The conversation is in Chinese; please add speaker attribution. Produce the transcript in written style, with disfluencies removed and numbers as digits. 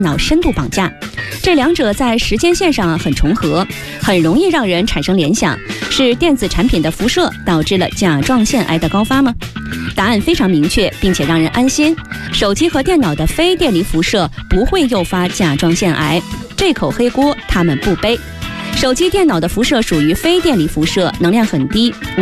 Speaker 1: 脑深度绑架，这两者在时间线上很重合，很容易让人产生联想，是电子产品的辐射导致了甲状腺癌的高发吗？答案非常明确，并且让人安心，手机和电脑的非电离辐射不会诱发甲状腺癌，这口黑锅他们不背。手机、电脑的辐射属于非电离辐射，能量很低。